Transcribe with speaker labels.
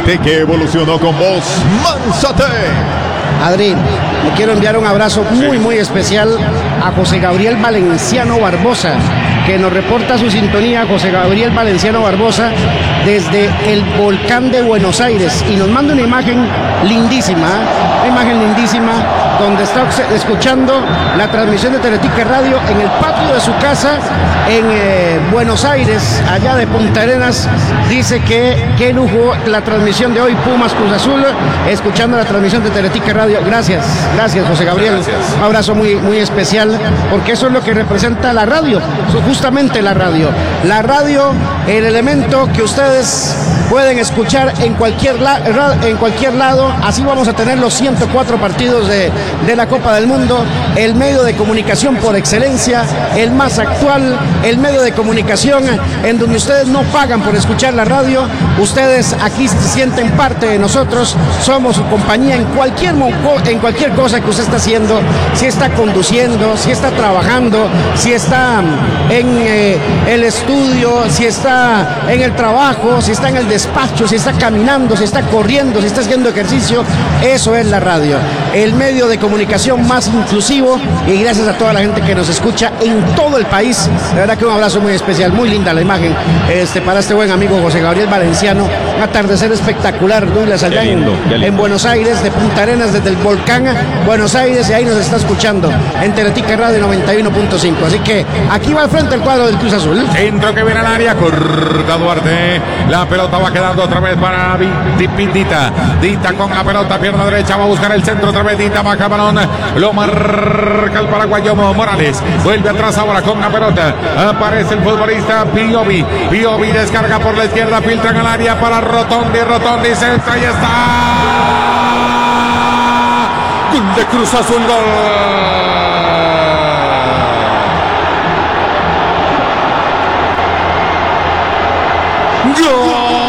Speaker 1: aceite que evolucionó con vos, Mansate.
Speaker 2: Adri, le quiero enviar un abrazo muy especial a José Gabriel Valenciano Barbosa, que nos reporta su sintonía. José Gabriel Valenciano Barbosa desde el volcán de Buenos Aires, y nos manda una imagen lindísima, donde está escuchando la transmisión de Teletica Radio en el patio de su casa en Buenos Aires, allá de Punta Arenas. Dice que qué lujo la transmisión de hoy, Pumas Cruz Azul, escuchando la transmisión de Teletica Radio. Gracias José Gabriel.
Speaker 3: Gracias.
Speaker 2: Un abrazo muy especial, porque eso es lo que representa la radio, justamente la radio, el elemento que ustedes pueden escuchar en cualquier lado. Así vamos a tener los 104 partidos de la Copa del Mundo, el medio de comunicación por excelencia, el más actual, el medio de comunicación en donde ustedes no pagan por escuchar la radio. Ustedes aquí se sienten parte de nosotros, somos su compañía en cualquier cosa que usted está haciendo, si está conduciendo, si está trabajando, si está en el estudio, si está en el trabajo, si está en el despacho, si está caminando, si está corriendo, si está haciendo ejercicio. Eso es la radio, el medio de comunicación más inclusivo, y gracias a toda la gente que nos escucha en todo el país. De verdad que un abrazo muy especial, muy linda la imagen para este buen amigo José Gabriel Valenciano. Un atardecer espectacular, Douglas, allá en Buenos Aires, de Punta Arenas, desde el volcán Buenos Aires, y ahí nos está escuchando en Teletica Radio 91.5. Así que aquí va al frente el cuadro del Cruz Azul.
Speaker 3: Centro que viene al área, corta Duarte. La pelota va quedando otra vez para Dita. Dita con la pelota, pierna derecha, va a buscar el centro otra vez. Dita baja balón, lo marca el paraguayo Morales. Vuelve atrás ahora con la pelota. Aparece el futbolista Piovi. Piovi descarga por la izquierda, filtran al área para Rotondi. Rotondi centra y está. Gol de Cruz Azul, gol.